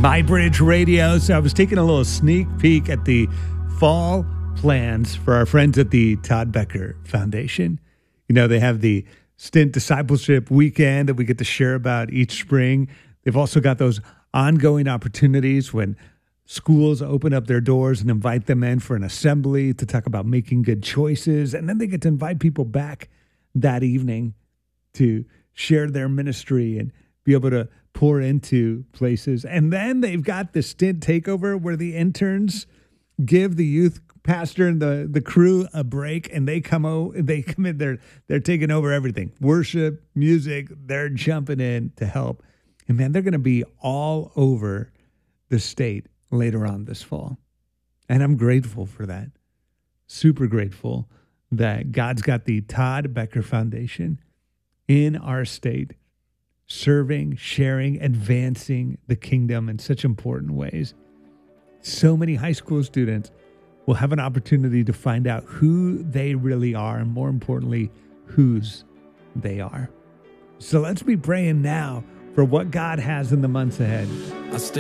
MyBridge Radio. So I was taking a little sneak peek at the fall plans for our friends at the Todd Becker Foundation. You know, they have the Stint Discipleship Weekend that we get to share about each spring. They've also got those ongoing opportunities when schools open up their doors and invite them in for an assembly to talk about making good choices. And then they get to invite people back that evening to share their ministry and be able to pour into places. And then they've got the Stint Takeover where the interns give the youth pastor and the crew a break, and they come in, they're taking over everything. Worship, music, they're jumping in to help. And man, they're going to be all over the state later on this fall. And I'm grateful for that. Super grateful that God's got the Todd Becker Foundation in our state, serving, sharing, advancing the kingdom in such important ways. So many high school students will have an opportunity to find out who they really are, and more importantly, whose they are. So let's be praying now for what God has in the months ahead.